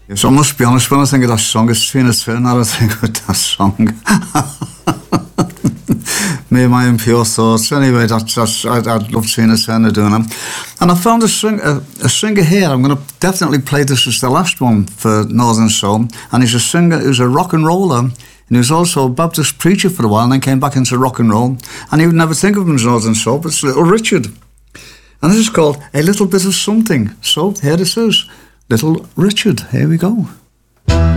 Yes, I must be honest, when I think of that song, it's Trina Svein, I think of that song. Me and my impure thoughts. Anyway, I'd love Trina Svein doing them. And I found a singer here. I'm going to definitely play this as the last one for Northern Soul. And he's a singer who's a rock and roller. And he was also a Baptist preacher for a while and then came back into rock and roll. And you would never think of him as Northern Soul, but it's Little Richard. And this is called A Little Bit of Something. So here it is, Little Richard. Here we go.